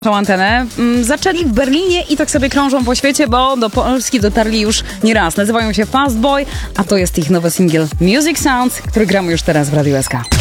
Tą antenę. Zaczęli w Berlinie i tak sobie krążą po świecie, bo do Polski dotarli już nie raz. Nazywają się Fast Boy, a to jest ich nowy singiel Music Sounds, który gramy już teraz w Radiu SK.